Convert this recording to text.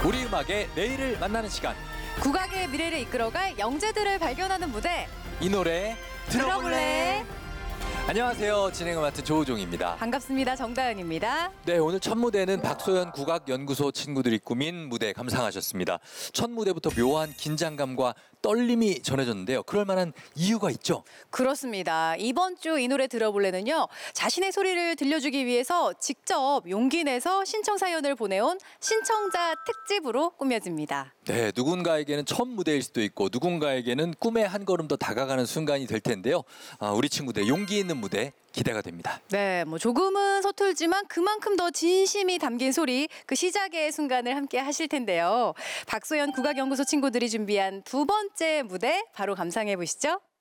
우리 음악의 내일을 만나는 시간. 국악의 미래를 이끌어갈 영재들을 발견하는 무대. 이 노래 들어볼래? 안녕하세요. 진행을 맡은 조우종입니다. 반갑습니다. 정다은입니다. 네, 오늘 첫 무대는 박소연 국악연구소 친구들이 꾸민 무대 감상하셨습니다. 첫 무대부터 묘한 긴장감과 떨림이 전해졌는데요. 그럴 만한 이유가 있죠? 그렇습니다. 이번 주 이 노래 들어볼래는요, 자신의 소리를 들려주기 위해서 직접 용기 내서 신청 사연을 보내온 신청자 특집으로 꾸며집니다. 네, 누군가에게는 첫 무대일 수도 있고 누군가에게는 꿈에 한 걸음 더 다가가는 순간이 될 텐데요. 우리 친구들 용기 있는 무대 기대가 됩니다. 네, 조금은 서툴지만 그만큼 더 진심이 담긴 소리, 그 시작의 순간을 함께 하실 텐데요. 박소연 국악연구소 친구들이 준비한 두 번째 무대 바로 감상해 보시죠.